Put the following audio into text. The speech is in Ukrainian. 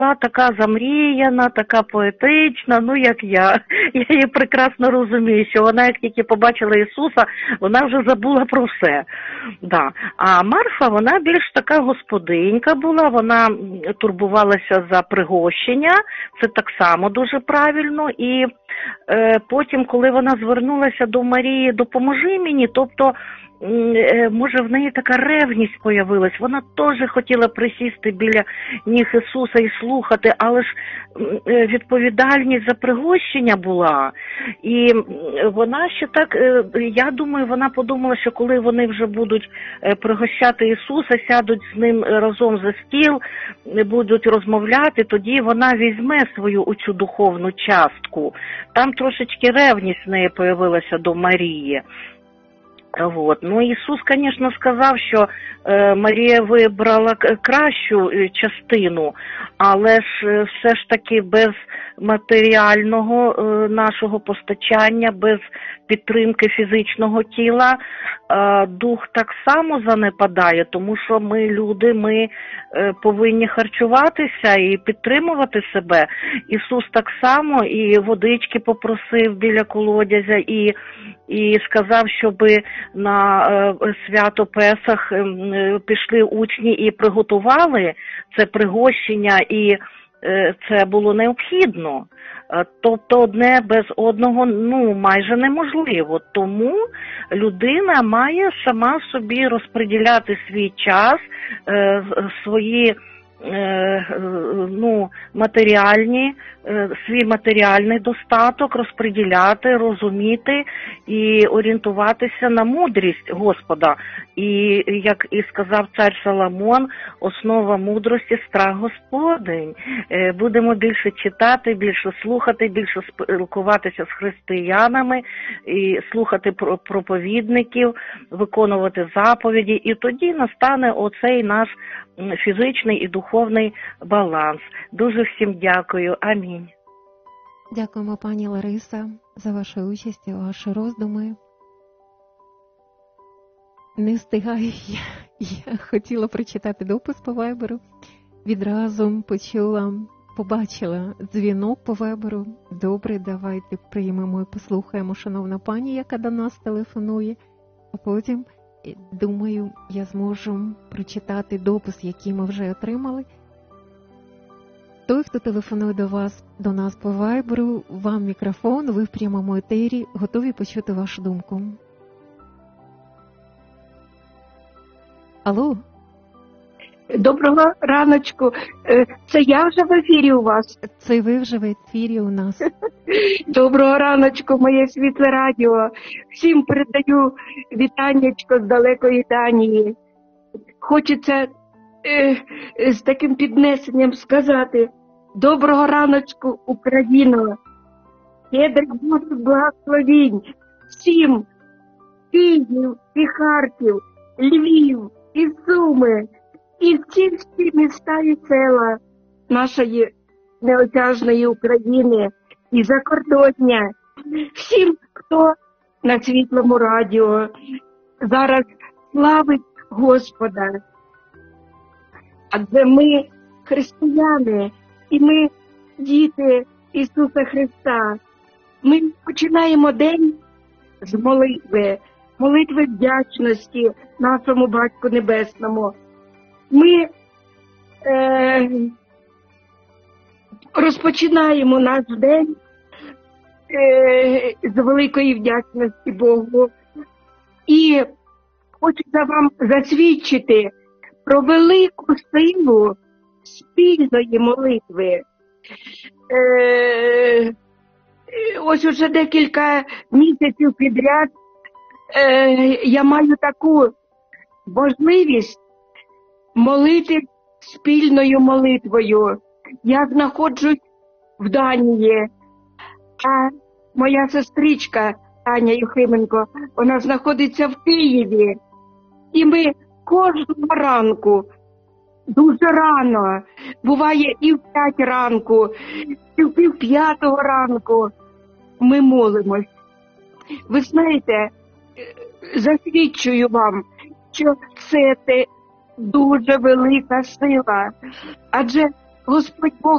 була така замріяна, така поетична, ну як я. Я її прекрасно розумію, що вона, як тільки побачила Ісуса, вона вже забула про все. Да. А Марфа, вона більш така господинька була, вона турбувалася за пригощення, це так само дуже правильно. І потім, коли вона звернулася до Марії, допоможи мені, тобто, може, в неї така ревність появилась, вона теж хотіла присісти біля ніг Ісуса і слухати, але ж відповідальність за пригощення була. І вона ще так, я думаю, вона подумала, що коли вони вже будуть пригощати Ісуса, сядуть з ним разом за стіл, будуть розмовляти, тоді вона візьме свою оцю духовну частку. Там трошечки ревність в неї появилася до Марії. Вот. Ну, Ісус, звісно, сказав, що Марія вибрала кращу частину, але ж все ж таки без матеріального нашого постачання, без підтримки фізичного тіла, дух так само занепадає, тому що ми люди, ми повинні харчуватися і підтримувати себе. Ісус так само і водички попросив біля колодязя, і сказав, щоби на свято Песах пішли учні і приготували це пригощення, і це було необхідно. Тобто одне без одного, ну, майже неможливо. Тому людина має сама собі розподіляти свій час, свої свій матеріальний достаток розподіляти, розуміти і орієнтуватися на мудрість Господа. І, як і сказав цар Соломон, основа мудрості – страх Господень. Будемо більше читати, більше слухати, більше спілкуватися з християнами, і слухати проповідників, виконувати заповіді, і тоді настане оцей наш фізичний і духовний баланс. Дуже всім дякую. Амінь. Дякуємо, пані Лариса, за вашу участь і ваші роздуми. Не встигаю, я хотіла прочитати допис по Вайберу. Відразу побачила дзвінок по Вайберу. Добре, давайте приймемо і послухаємо шановна пані, яка до нас телефонує. А потім, думаю, я зможу прочитати допис, який ми вже отримали. Той, хто телефонує до нас по Вайберу, вам мікрофон, ви в прямому етері, готові почути вашу думку. Алло? Доброго раночку. Це я вже в ефірі у вас? Це ви вже в ефірі у нас. Доброго раночку, моє світле радіо. Всім передаю вітаннячко з далекої Данії. Хочеться з таким піднесенням сказати: доброго раночку, Україно! Щедрих Божих благословінь всім! Київ і Харків, Львів і Суми, і всі міста і села нашої неосяжної України і закордоння. Всім, хто на світлому радіо зараз славить Господа. Адже ми християни, і ми діти Ісуса Христа. Ми починаємо день з молитви вдячності нашому Батьку Небесному. Ми розпочинаємо наш день з великої вдячності Богу. І хочеться вам засвідчити про велику силу спільної молитви. Ось уже декілька місяців підряд я маю таку можливість молити спільною молитвою. Я знаходжусь в Данії, а моя сестричка Таня Юхименко, вона знаходиться в Києві. І ми кожного ранку, дуже рано, буває і в 5 ранку, і в 4:30 ранку, ми молимось. Ви знаєте, засвідчую вам, що це дуже велика сила. Адже Господь Бог